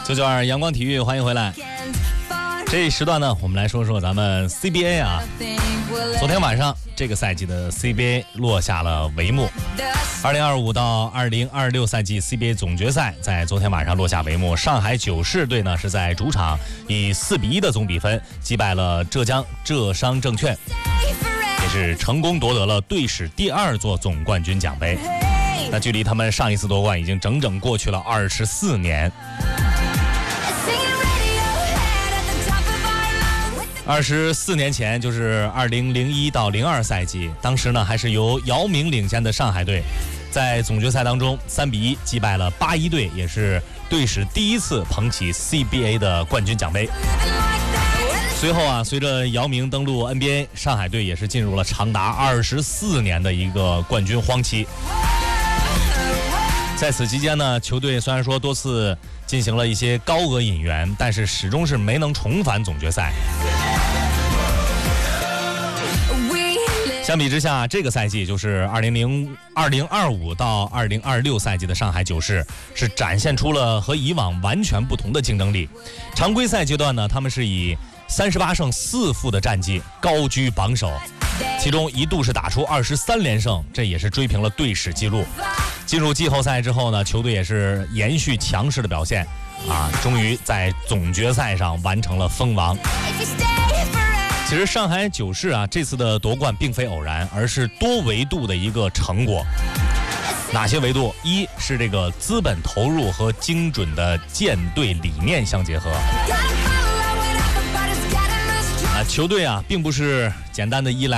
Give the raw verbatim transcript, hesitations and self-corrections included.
九九二阳光体育，欢迎回来。这一时段呢，我们来说说咱们 C B A 啊。昨天晚上，这个赛季的 C B A 落下了帷幕。二零二五到二零二六赛季 C B A 总决赛在昨天晚上落下帷幕。上海九市队呢是在主场以四比一的总比分击败了浙江浙商证券，也是成功夺得了队史第二座总冠军奖杯。那距离他们上一次夺冠已经整整过去了二十四年。二十四年前，就是二零零一到零二赛季，当时呢还是由姚明领衔的上海队，在总决赛当中三比一击败了八一队，也是队史第一次捧起 C B A 的冠军奖杯。随后啊，随着姚明登陆 N B A， 上海队也是进入了长达二十四年的一个冠军荒期。在此期间呢，球队虽然说多次进行了一些高额引援，但是始终是没能重返总决赛。相比之下，这个赛季就是二零零二零二五到二零二六赛季的上海九市是展现出了和以往完全不同的竞争力。常规赛阶段呢，他们是以三十八胜四负的战绩高居榜首，其中一度是打出二十三连胜，这也是追平了队史纪录。进入季后赛之后呢，球队也是延续强势的表现啊，终于在总决赛上完成了封王。其实上海九市啊，这次的夺冠并非偶然，而是多维度的一个成果。哪些维度？一是这个资本投入和精准的建队理念相结合。啊，球队啊，并不是简单的依赖